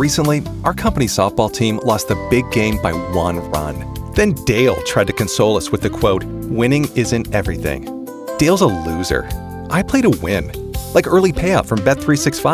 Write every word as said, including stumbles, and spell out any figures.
Recently, our company softball team lost the big game by one run. Then Dale tried to console us with the quote, "Winning isn't everything." Dale's a loser. I play to win, like early payout from Bet three sixty-five.